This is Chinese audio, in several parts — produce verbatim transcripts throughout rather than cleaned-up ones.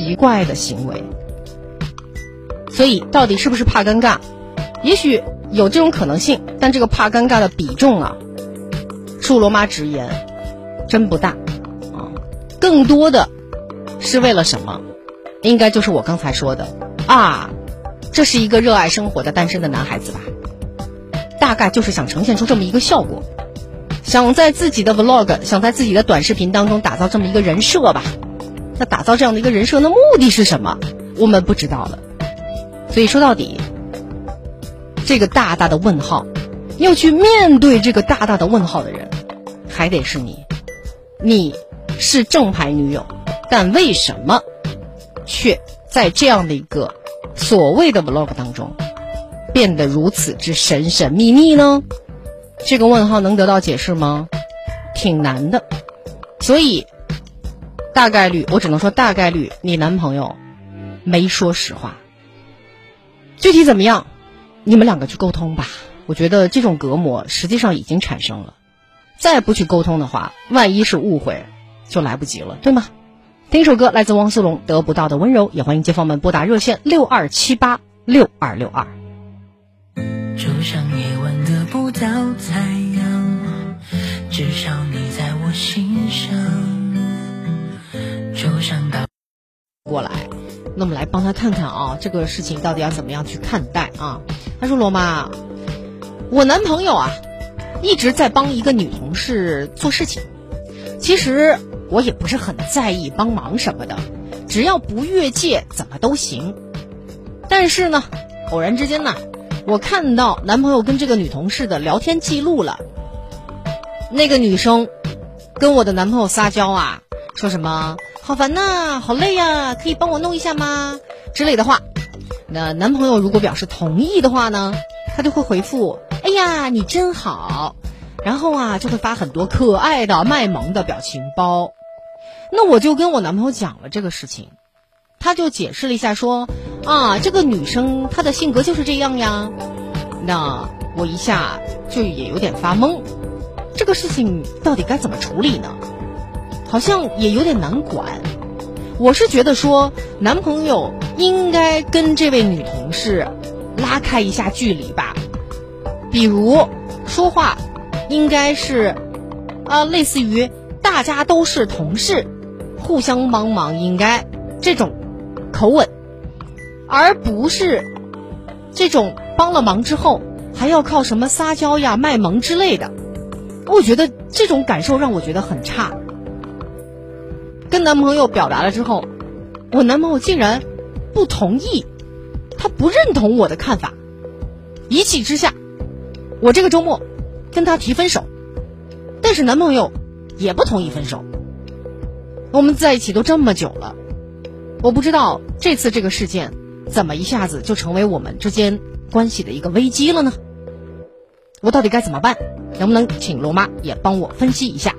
奇怪的行为。所以到底是不是怕尴尬？也许有这种可能性，但这个怕尴尬的比重啊，恕罗妈直言真不大啊，更多的是为了什么？应该就是我刚才说的啊，这是一个热爱生活的单身的男孩子吧，大概就是想呈现出这么一个效果，想在自己的 vlog 想在自己的短视频当中打造这么一个人设吧。那打造这样的一个人设，那目的是什么？我们不知道了。所以说到底，这个大大的问号，要去面对这个大大的问号的人，还得是你。你是正牌女友，但为什么却在这样的一个所谓的 vlog 当中变得如此之神神秘秘呢？这个问号能得到解释吗？挺难的。所以大概率，我只能说大概率你男朋友没说实话。具体怎么样，你们两个去沟通吧。我觉得这种隔膜实际上已经产生了，再不去沟通的话，万一是误会就来不及了，对吗？听一首歌，来自汪苏泷，得不到的温柔。也欢迎街坊们拨打热线六二七八六二六二。 就像夜晚得不到太阳，至少你在我心上。就像到过来，那我们来帮他看看啊，这个事情到底要怎么样去看待啊？他说：罗妈，我男朋友啊一直在帮一个女同事做事情，其实我也不是很在意帮忙什么的，只要不越界怎么都行。但是呢，偶然之间呢，我看到男朋友跟这个女同事的聊天记录了。那个女生跟我的男朋友撒娇啊，说什么好烦呐，好累呀，可以帮我弄一下吗之类的话。那男朋友如果表示同意的话呢，他就会回复哎呀你真好，然后啊就会发很多可爱的卖萌的表情包。那我就跟我男朋友讲了这个事情，他就解释了一下说啊，这个女生她的性格就是这样呀。那我一下就也有点发懵，这个事情到底该怎么处理呢？好像也有点难管。我是觉得说男朋友应该跟这位女同事拉开一下距离吧，比如说话应该是啊，类似于大家都是同事互相帮忙，应该这种口吻，而不是这种帮了忙之后还要靠什么撒娇呀卖萌之类的。我觉得这种感受让我觉得很差。跟男朋友表达了之后，我男朋友竟然不同意，他不认同我的看法。一气之下，我这个周末跟他提分手，但是男朋友也不同意分手。我们在一起都这么久了，我不知道这次这个事件怎么一下子就成为我们之间关系的一个危机了呢？我到底该怎么办？能不能请罗妈也帮我分析一下？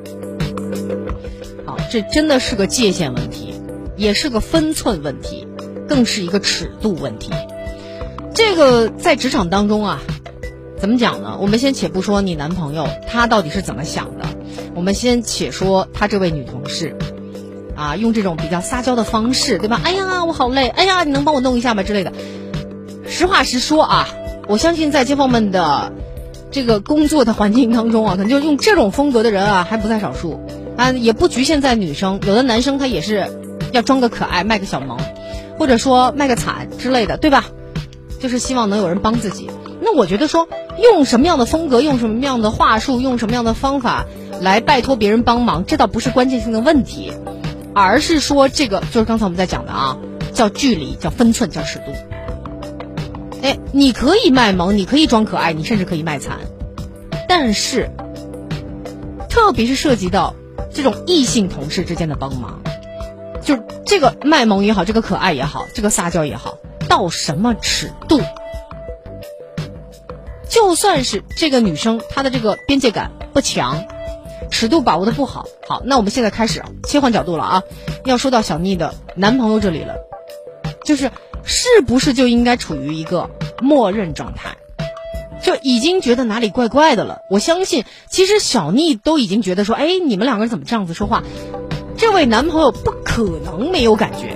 好，这真的是个界限问题，也是个分寸问题，更是一个尺度问题。这个在职场当中啊，怎么讲呢？我们先且不说你男朋友他到底是怎么想的，我们先且说他这位女同事啊，用这种比较撒娇的方式，对吧？哎呀我好累，哎呀你能帮我弄一下吗之类的。实话实说啊，我相信在街坊们的这个工作的环境当中啊，可能就用这种风格的人啊还不在少数啊，也不局限在女生，有的男生他也是要装个可爱卖个小萌，或者说卖个惨之类的，对吧？就是希望能有人帮自己。那我觉得说用什么样的风格，用什么样的话术，用什么样的方法来拜托别人帮忙，这倒不是关键性的问题，而是说这个就是刚才我们在讲的啊，叫距离，叫分寸，叫尺度。哎，你可以卖萌，你可以装可爱，你甚至可以卖惨，但是特别是涉及到这种异性同事之间的帮忙，就是这个卖萌也好，这个可爱也好，这个撒娇也好，到什么尺度？就算是这个女生她的这个边界感不强，尺度把握的不好，好，那我们现在开始切换角度了啊，要说到小妮的男朋友这里了，就是是不是就应该处于一个默认状态，就已经觉得哪里怪怪的了。我相信其实小妮都已经觉得说，哎，你们两个人怎么这样子说话，这位男朋友不可能没有感觉。